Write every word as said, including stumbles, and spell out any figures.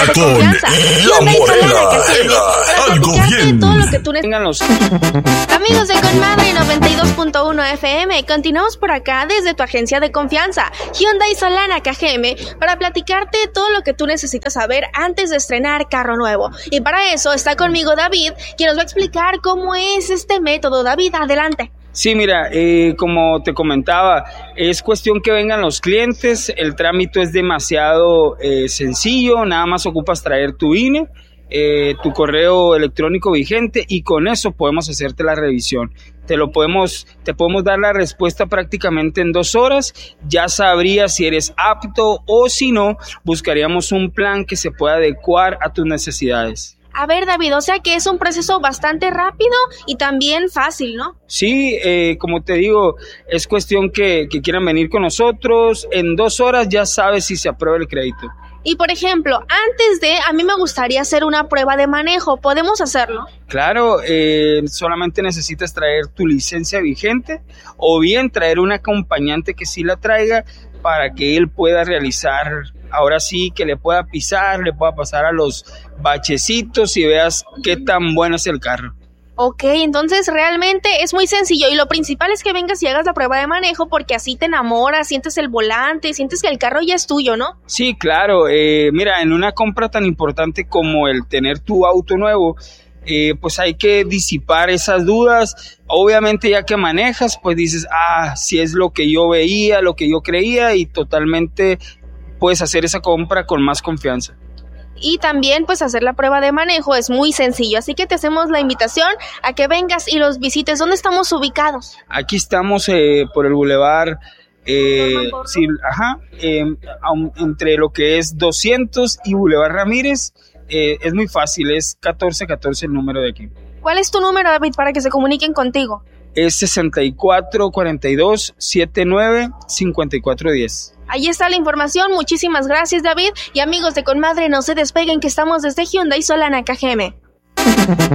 Está con confianza. La Hyundai Morena. Solana, que tiene para Algo platicarte bien. todo lo que tú necesitas. Ténganlos. Amigos de Conmadre noventa y dos punto uno F M, continuamos por acá desde tu agencia de confianza, Hyundai Solana K G M, para platicarte todo lo que tú necesitas saber antes de estrenar carro nuevo. Y para eso está conmigo David, quien nos va a explicar cómo es este método. David, adelante. Sí, mira, eh, como te comentaba, es cuestión que vengan los clientes, el trámite es demasiado eh, sencillo, nada más ocupas traer tu I N E, eh, tu correo electrónico vigente y con eso podemos hacerte la revisión. Te lo podemos, te podemos dar la respuesta prácticamente en dos horas, ya sabrías si eres apto o si no, buscaríamos un plan que se pueda adecuar a tus necesidades. A ver, David, o sea que es un proceso bastante rápido y también fácil, ¿no? Sí, eh, como te digo, es cuestión que, que quieran venir con nosotros. En dos horas ya sabes si se aprueba el crédito. Y por ejemplo, antes de, a mí me gustaría hacer una prueba de manejo, ¿podemos hacerlo? Claro, eh, solamente necesitas traer tu licencia vigente o bien traer un acompañante que sí la traiga para que él pueda realizar, ahora sí, que le pueda pisar, le pueda pasar a los bachecitos y veas qué tan bueno es el carro. Ok, entonces realmente es muy sencillo y lo principal es que vengas y hagas la prueba de manejo porque así te enamoras, sientes el volante, sientes que el carro ya es tuyo, ¿no? Sí, claro, eh, mira, en una compra tan importante como el tener tu auto nuevo, eh, pues hay que disipar esas dudas. Obviamente ya que manejas, pues dices, ah, si es lo que yo veía, lo que yo creía y totalmente puedes hacer esa compra con más confianza. Y también pues hacer la prueba de manejo es muy sencillo, así que te hacemos la invitación a que vengas y los visites. ¿Dónde estamos ubicados? Aquí estamos eh, por el bulevar, eh, sí, ajá, eh, aun- entre lo que es doscientos y Boulevard Ramírez, eh, es muy fácil, es catorce catorce el número de aquí. ¿Cuál es tu número, David, para que se comuniquen contigo? Es sesenta y cuatro cuarenta y dos setenta y nueve cincuenta y cuatro diez. Ahí está la información, muchísimas gracias, David, y amigos de Conmadre, no se despeguen que estamos desde Hyundai Solana K G M.